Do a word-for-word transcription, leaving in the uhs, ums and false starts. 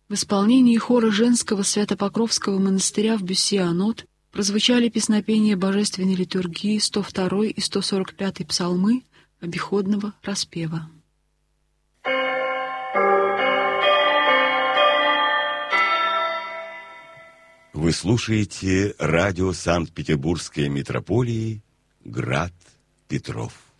В исполнении хора женского Свято-Покровского монастыря в Бюссy-Анот прозвучали песнопения божественной литургии сто второй и сто сорок пятый псалмы обиходного распева. Вы слушаете радио Санкт-Петербургской митрополии «Град Петров».